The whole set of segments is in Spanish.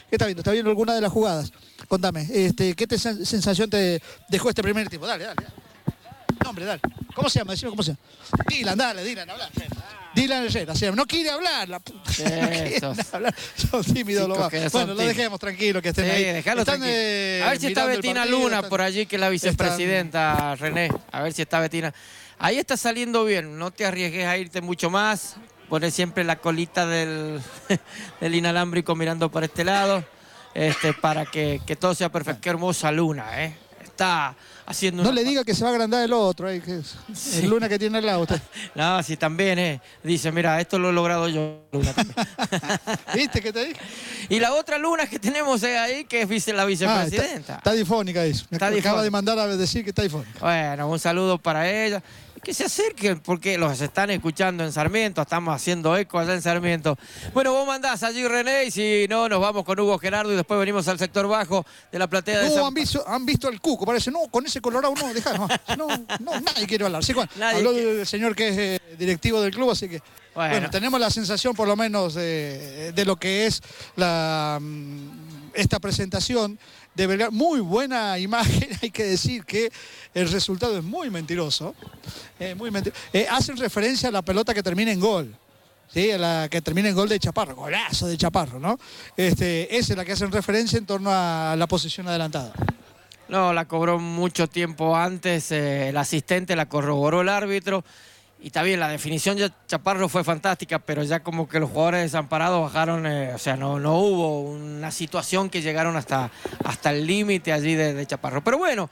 ¿Qué está viendo? ¿Está viendo alguna de las jugadas? Contame, ¿qué sensación te dejó este primer tiempo? Dale. Nombre, dale. ¿Cómo se llama? Decime cómo se llama. Dylan, habla. Dylan Herrera, no quiere hablar, la puta. No quiere hablar. Son tímidos los más. Bueno, lo dejemos tranquilo, que estén ahí. Dejalo tranquilo. A ver si está Betina Luna por allí, que es la vicepresidenta, René. A ver si está Betina. Ahí está saliendo bien, no te arriesgues a irte mucho más. Pones siempre la colita del inalámbrico mirando para este lado, para que todo sea perfecto. Qué hermosa Luna, Está haciendo... No le diga que se va a agrandar el otro, que es el Luna que tiene al lado. No, sí, también, Dice, mira, esto lo he logrado yo, Luna, también. ¿Viste qué te dije? Y la otra Luna que tenemos ahí, que es la vicepresidenta. Está difónica eso. Acaba de mandar a decir que está difónica. Bueno, un saludo para ella. Que se acerquen, porque los están escuchando en Sarmiento, estamos haciendo eco allá en Sarmiento. Bueno, vos mandás allí, René, y si no, nos vamos con Hugo Gerardo y después venimos al sector bajo de la platea de San... han visto al Cuco, parece, no, con ese colorado no, dejá, no, nadie quiere hablar. Sí, habló del señor que es directivo del club, así que... Bueno, tenemos la sensación por lo menos de lo que es esta presentación de Belgrano. Muy buena imagen, hay que decir que el resultado es muy mentiroso. Hacen referencia a la pelota que termina en gol. ¿Sí? A la que termina en gol de Chaparro, golazo de Chaparro, ¿no? Esa es la que hacen referencia en torno a la posición adelantada. No, la cobró mucho tiempo antes, el asistente la corroboró el árbitro. Y está bien, la definición de Chaparro fue fantástica, pero ya como que los jugadores desamparados bajaron, o sea, no hubo una situación que llegaron hasta el límite allí de Chaparro. Pero bueno,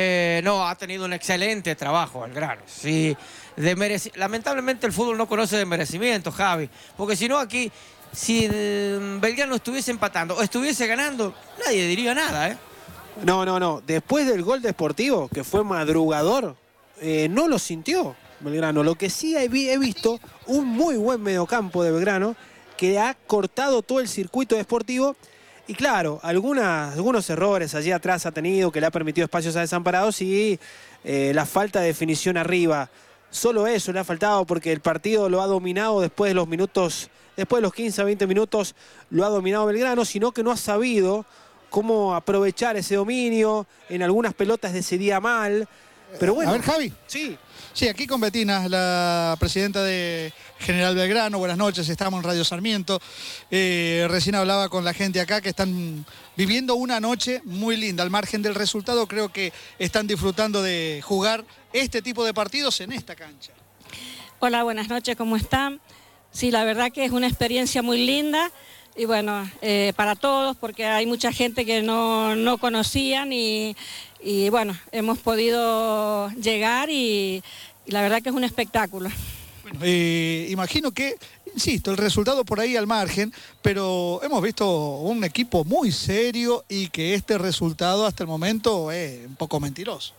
ha tenido un excelente trabajo Belgrano. Sí, lamentablemente el fútbol no conoce de merecimiento, Javi, porque si no aquí, si Belgrano estuviese empatando o estuviese ganando, nadie diría nada, No. Después del gol de Sportivo, que fue madrugador, no lo sintió Belgrano. Lo que sí he visto, un muy buen mediocampo de Belgrano, que ha cortado todo el circuito de Sportivo. Y claro, algunos errores allí atrás ha tenido, que le ha permitido espacios a desamparados, y la falta de definición arriba. Solo eso le ha faltado, porque el partido lo ha dominado después de los 15 a 20 minutos, lo ha dominado Belgrano, sino que no ha sabido cómo aprovechar ese dominio. En algunas pelotas decidía mal. Pero bueno. A ver, Javi. Sí, aquí con Betina, la presidenta de General Belgrano. Buenas noches, estamos en Radio Sarmiento. Recién hablaba con la gente acá que están viviendo una noche muy linda. Al margen del resultado, creo que están disfrutando de jugar este tipo de partidos en esta cancha. Hola, buenas noches, ¿cómo están? Sí, la verdad que es una experiencia muy linda. Y bueno, para todos, porque hay mucha gente que no conocían y bueno, hemos podido llegar y la verdad que es un espectáculo. Bueno, imagino que, insisto, el resultado por ahí al margen, pero hemos visto un equipo muy serio y que este resultado hasta el momento es un poco mentiroso.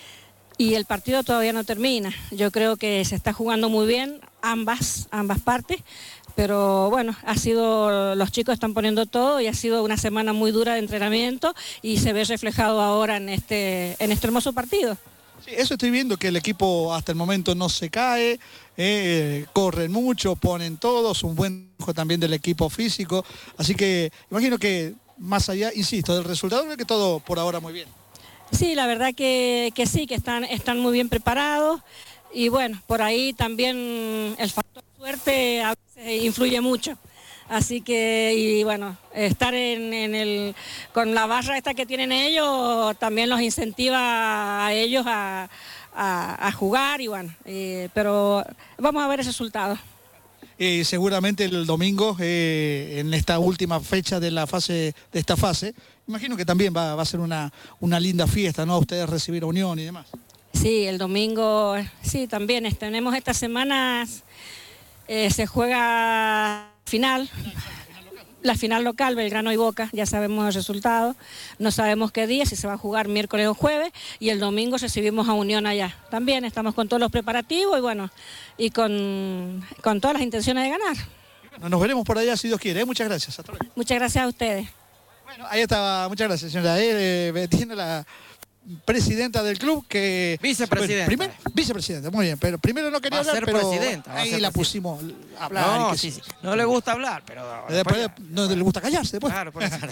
Y el partido todavía no termina. Yo creo que se está jugando muy bien ambas partes. Pero bueno, los chicos están poniendo todo y ha sido una semana muy dura de entrenamiento y se ve reflejado ahora en este hermoso partido. Sí, eso estoy viendo, que el equipo hasta el momento no se cae, corren mucho, ponen todos, un buen trabajo también del equipo físico. Así que imagino que más allá, insisto, del resultado, creo que todo por ahora muy bien. Sí, la verdad que sí, que están muy bien preparados y bueno, por ahí también el factor suerte a veces influye mucho. Así que, y bueno, estar con la barra esta que tienen ellos también los incentiva a ellos a jugar y bueno, pero vamos a ver el resultado. Seguramente el domingo, en esta última fecha de esta fase, imagino que también va a ser una linda fiesta, ¿no? Ustedes recibir a Unión y demás. Sí, el domingo, sí, también tenemos estas semanas, se juega la final local, Belgrano y Boca, ya sabemos el resultado, no sabemos qué día, si se va a jugar miércoles o jueves, y el domingo recibimos a Unión allá. También estamos con todos los preparativos y bueno, y con todas las intenciones de ganar. Bueno, nos veremos por allá si Dios quiere, muchas gracias. Hasta luego. Muchas gracias a ustedes. Bueno, ahí estaba, muchas gracias señora. Tiene la presidenta del club que... Vicepresidenta. Primero, vicepresidenta, muy bien, pero primero no quería hablar, pero presidenta, ahí la pusimos a hablar. No, sí, no le gusta hablar, pero... Después no le gusta callarse. Después. Claro, por eso.